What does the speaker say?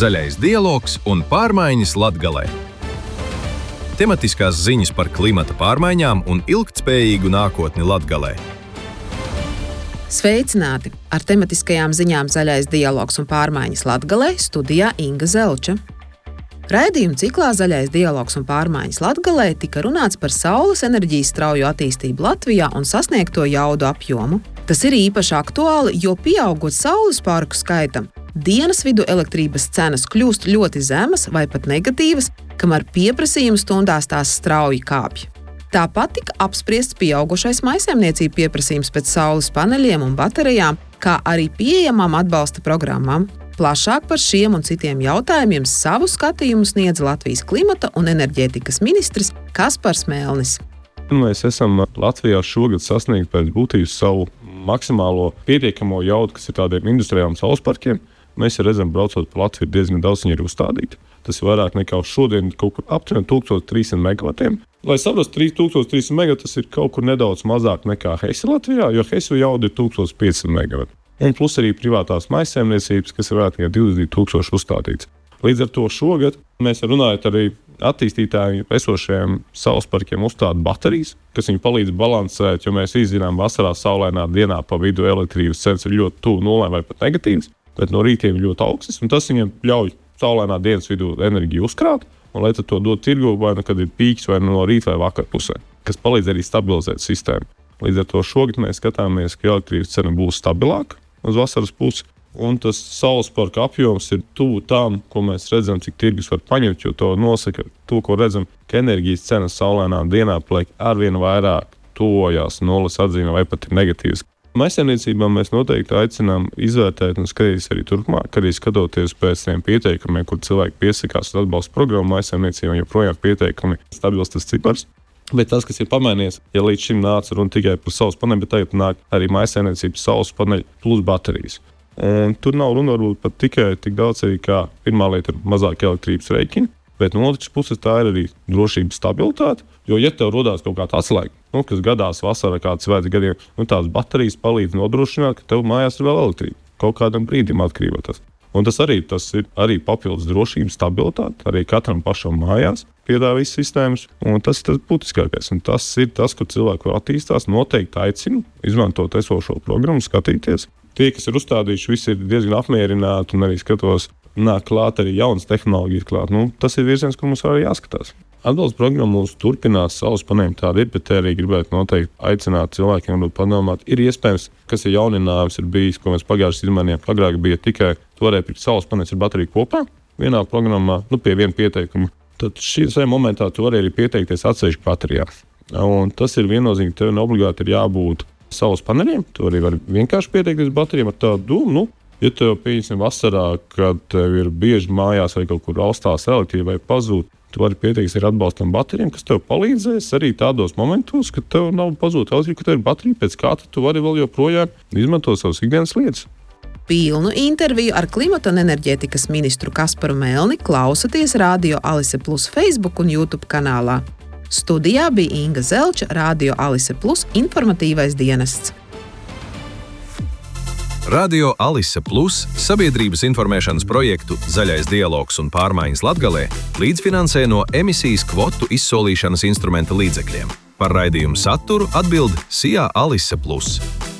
Zaļais dialogs un pārmaiņas Latgalē. Tematiskās ziņas par klimata pārmaiņām un ilgtspējīgu nākotni Latgalē. Sveicināti! Ar tematiskajām ziņām Zaļais dialogs un pārmaiņas Latgalē studijā Inga Zelča. Raidījuma ciklā Zaļais dialogs un pārmaiņas Latgalē tika runāts par saules enerģijas strauju attīstību Latvijā un sasniegto jaudu apjomu. Tas ir īpaši aktuāli, jo pieaugot saules parku skaitam, dienas vidu elektrības cenas kļūst ļoti zemas vai pat negatīvas, kamēr pieprasījuma stundās tās strauji kāpj. Tāpat tika apspriests pieaugušais mājsaimniecību pieprasījums pēc saules paneļiem un baterijām, kā arī pieejamām atbalsta programmām. Plašāk par šiem un citiem jautājumiem savu skatījumu sniedz Latvijas klimata un enerģētikas ministrs Kaspars Melnis. Mēs esam Latvijā šogad sasniegt pēc būtības savu maksimālo pietiekamo jaudu, kas ir tādiem industriāliem saules parkiem. Mēs redzam, braucot pa Latviju, diezgan daudz viņi ir uzstādīti. Tas ir vairāk nekā šodien kaut kur aptuveni 1300 megavatiem. Lai saprastu, 1300 megavati tas ir kaut kur nedaudz mazāk nekā Hesi Latvijā, jo Hesi jauda ir 1500 megavati. Un plus arī privātās mājsaimniecības, kas ir vairāk nekā 22,000 uzstādīts. Līdz ar to šogad mēs runājam arī attīstītājiem esošajiem saules parkiem uzstāt baterijas, kas viņu palīdz balansēt, jo mēs izzinām vasarā saulainā dienā pa vidu elektrības cenas ir ļoti tuvu nulē vai pat negatīvas, bet no rītiem ir ļoti augstas, un tas viņiem ļauj saulainā dienas vidū enerģiju uzkrāt, un lai tad to dod tirgu, vai nu kad ir pīks, vai no rīta vai vakar pusē, kas palīdz arī stabilizēt sistēmu. Līdz ar to šogad mēs skatāmies, ka elektrības cena būs stabilāka uz vasaras pusi, un tas saules parka apjoms ir tuvu tām, ko mēs redzam, cik tirgus var paņemt, jo to nosaka to, ko redzam, ka enerģijas cenas saulainā dienā paliek arvien vairāk tuvojās nulles atzīmē vai pat ir negatīvas. Mājsaimniecībām mēs noteikti aicinām izvērtēt un skatīties arī turpmāk, arī skatoties pēc tiem pieteikumiem, kur cilvēki piesakās uz atbalsta programmu mājsaimniecībām, joprojām pieteikumi stabils tas cipars. Bet tas, kas ir pamainījies, ja līdz šim nāca runa tikai par saules paneļu, bet tagad nāk arī mājsaimniecības saules paneļu plus baterijas. Un tur nav runa varbūt pat tikai tik daudz arī kā pirmā lieta ir mazāk elektrības rēķini, bet no otras puses tā ir arī drošības stabilitāte, jo ja tev rodās kaut kāds atslēga, kas gadās vasarā kāds vajadz gadiem, tās baterijas palīdz nodrošināt, ka tev mājās ir vēl elektrība. Kaut kādam brīdim atkrīvotas. Un tas ir arī papildus drošības stabilitāte, arī katram pašam mājās piedāvā visas sistēmas, un tas ir tas būtiskākais. Un tas ir tas, kur cilvēki var attīstās, noteikti aicinu izmantot esošo programmu, skatīties. Tie, kas ir uzstādījuši, visi ir diezgan apmierināti, un arī skatos, nāk klāt arī jaunas tehnoloģijas klāt. Tas ir virziens, kur mums arī jāskatās. Atbalsta programma mums turpinās, saules paneļi tādi ir, bet arī gribētu noteikti aicināt cilvēkiem padomāt. Ir iespējams, kas ir jauninājums, ir bijis, ko mēs pagājušajā izmanījām. Agrāk bija tikai, tu varēji pirkt saules paneļus ar bateriju kopā, vienā programmā, pie viena pieteikuma. Tad šajā momentā tu vari arī pieteikties atsevišķi baterijā. Un tas ir viennozīmīgi, tev obligāti ir jābūt saules paneļiem. Tu arī vari vienkārši pieteikties baterijām ar tādu domu. Ja tev pieņemsim vasarā, kad tev ir bieži mājās vai kaut kur austās elektrība vai pazūd, tu vari pieteikties ar atbalstam baterijām, kas tev palīdzēs arī tādos momentos, kad tev nav pazūd elektrība, ka tev ir baterija, pēc kā tu vari vēl joprojām izmantot savas ikdienas lietas. Pilnu interviju ar klimata un enerģētikas ministru Kasparu Melni klausaties Radio Alise Plus Facebook un YouTube kanālā. Studijā bija Inga Zelča, Radio Alise Plus informatīvais dienests. Radio Alise Plus sabiedrības informēšanas projektu Zaļais dialogs un pārmaiņas Latgalē līdzfinansē no emisijas kvotu izsolīšanas instrumenta līdzekļiem. Par raidījumu saturu atbild SIA Alise Plus.